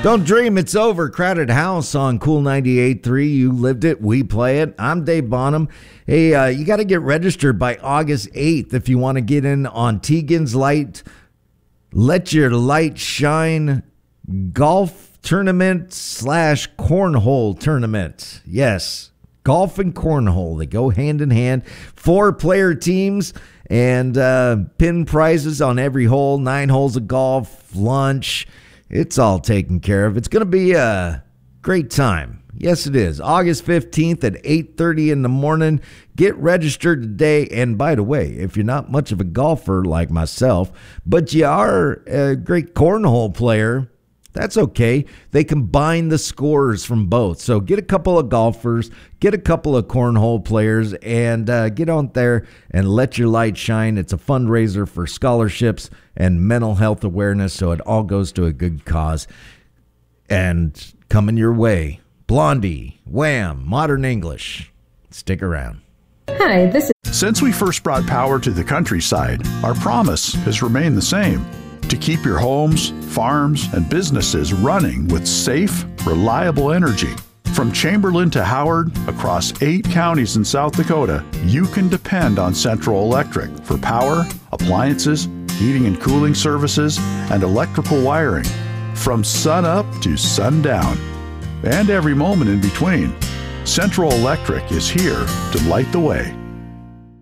Don't dream it's over. Crowded House on Cool 98.3. You lived it. We play it. I'm Dave Bonham. Hey, you got to get registered by August 8th if you want to get in on Tegan's Light. Let Your Light Shine golf tournament / cornhole tournament. Yes, golf and cornhole. They go hand in hand. 4-player teams and pin prizes on every hole. 9 holes of golf, lunch. It's all taken care of. It's going to be a great time. Yes, it is. August 15th at 8:30 in the morning. Get registered today. And by the way, if you're not much of a golfer like myself, but you are a great cornhole player, that's okay. They combine the scores from both. So get a couple of golfers, get a couple of cornhole players, and get on there and let your light shine. It's a fundraiser for scholarships and mental health awareness, so it all goes to a good cause. And coming your way, Blondie, Wham, Modern English. Stick around. Hi, this is... Since we first brought power to the countryside, our promise has remained the same: to keep your homes, farms, and businesses running with safe, reliable energy. From Chamberlain to Howard, across 8 counties in South Dakota, you can depend on Central Electric for power, appliances, heating and cooling services, and electrical wiring. From sun up to sundown, and every moment in between, Central Electric is here to light the way.